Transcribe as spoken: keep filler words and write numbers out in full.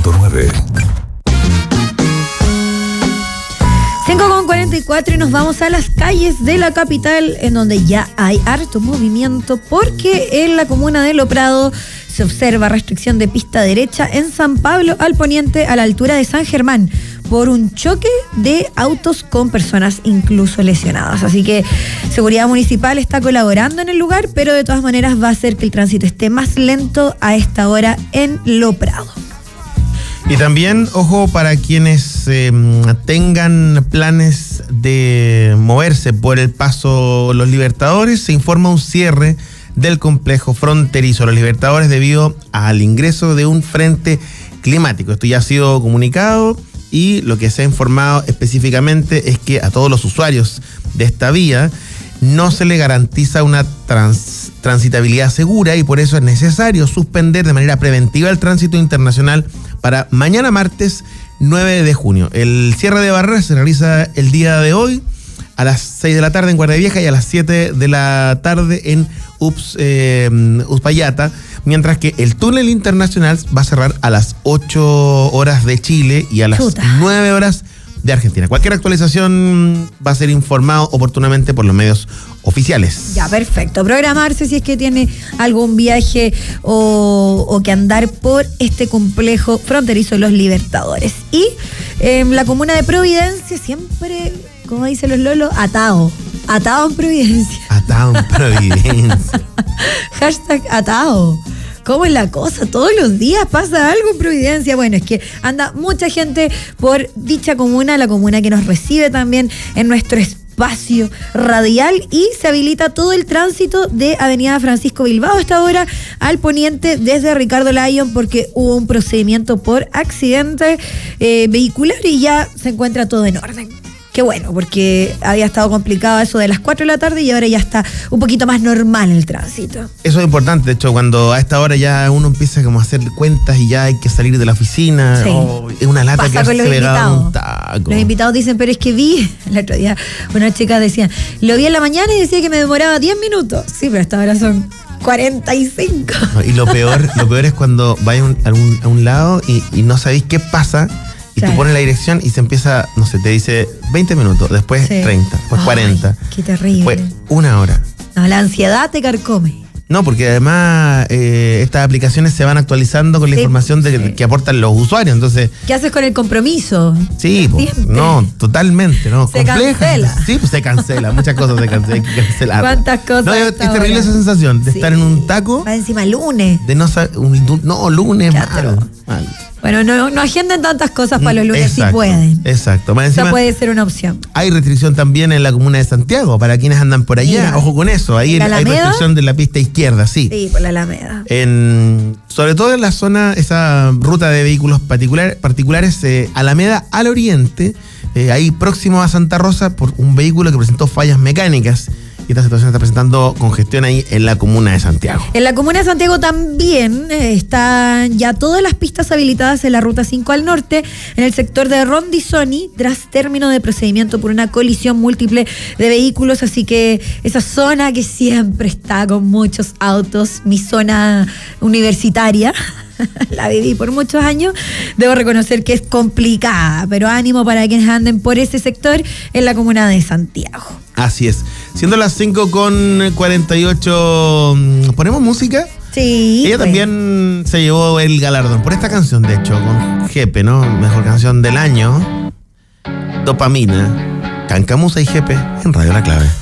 punto nueve. cinco con cuarenta y cuatro y nos vamos a las calles de la capital, en donde ya hay harto movimiento, porque en la comuna de Lo Prado se observa restricción de pista derecha en San Pablo al poniente, a la altura de San Germán, por un choque de autos con personas incluso lesionadas. Así que Seguridad Municipal está colaborando en el lugar, pero de todas maneras va a hacer que el tránsito esté más lento a esta hora en Lo Prado. Y también, ojo, para quienes eh, tengan planes de moverse por el Paso Los Libertadores, se informa un cierre del complejo fronterizo Los Libertadores debido al ingreso de un frente climático. Esto ya ha sido comunicado y lo que se ha informado específicamente es que a todos los usuarios de esta vía no se le garantiza una trans, transitabilidad segura, y por eso es necesario suspender de manera preventiva el tránsito internacional para mañana martes nueve de junio. El cierre de barreras se realiza el día de hoy a las seis de la tarde en Guardia Vieja y a las siete de la tarde en Ups, eh, Uspallata, mientras que el túnel internacional va a cerrar a las ocho horas de Chile y a las Chuta. nueve horas de Argentina. Cualquier actualización va a ser informado oportunamente por los medios oficiales. Ya, perfecto. Programarse si es que tiene algún viaje o, o que andar por este complejo fronterizo Los Libertadores. Y eh, la comuna de Providencia siempre, como dicen los lolos, atado. Atado en Providencia. Atado en Providencia. Hashtag atado. ¿Cómo es la cosa? Todos los días pasa algo en Providencia. Bueno, es que anda mucha gente por dicha comuna, la comuna que nos recibe también en nuestro espacio radial, y se habilita todo el tránsito de Avenida Francisco Bilbao a esta hora al poniente desde Ricardo Lyon, porque hubo un procedimiento por accidente eh, vehicular y ya se encuentra todo en orden. Qué bueno, porque había estado complicado eso de las cuatro de la tarde y ahora ya está un poquito más normal el tránsito. Eso es importante, de hecho, cuando a esta hora ya uno empieza como a hacer cuentas y ya hay que salir de la oficina, sí. oh, es una lata que se pegaba un taco. Los invitados dicen, pero es que vi, el otro día una chica decía, lo vi en la mañana y decía que me demoraba diez minutos. Sí, pero hasta ahora son cuarenta y cinco. No, y lo peor, lo peor es cuando vais a un, a un, a un lado y, y no sabéis qué pasa. Y claro. Tú pones la dirección y se empieza, no sé, te dice veinte minutos, después sí. treinta, después Ay, cuarenta. Qué terrible. Después una hora. No, la ansiedad te carcome. No, porque además eh, estas aplicaciones se van actualizando con la sí, información de, sí. que aportan los usuarios, entonces... ¿Qué haces con el compromiso? Sí, pues, no, totalmente, ¿no? Se compleja. Cancela. Sí, pues se cancela, muchas cosas se cancelan, hay que cancelar. ¿Cuántas cosas? No, es terrible esa sensación de sí. estar en un taco. Va encima lunes. De no saber, un, no, lunes, malo, malo. Bueno, no, no agenden tantas cosas para los lunes, exacto, si pueden. Exacto. Más encima, esa puede ser una opción. Hay restricción también en la comuna de Santiago, para quienes andan por allá. Mira, ojo con eso. Ahí hay restricción de la pista izquierda, sí. Sí, por la Alameda. En, sobre todo en la zona, esa ruta de vehículos particular, particulares, eh, Alameda al oriente, eh, ahí próximo a Santa Rosa, por un vehículo que presentó fallas mecánicas. Y esta situación está presentando congestión ahí en la comuna de Santiago. En la comuna de Santiago también eh, están ya todas las pistas habilitadas en la ruta cinco al norte, en el sector de Rondizoni, tras término de procedimiento por una colisión múltiple de vehículos. Así que esa zona que siempre está con muchos autos, mi zona universitaria, la viví por muchos años, debo reconocer que es complicada, pero ánimo para quienes anden por ese sector en la comuna de Santiago. Así es. Siendo las cinco con cuarenta y ocho, ¿ponemos música? Sí. Ella pues. también se llevó el galardón por esta canción, de hecho, con Jepe, ¿no? Mejor canción del año. Dopamina. Cancamusa y Jepe en Radio La Clave.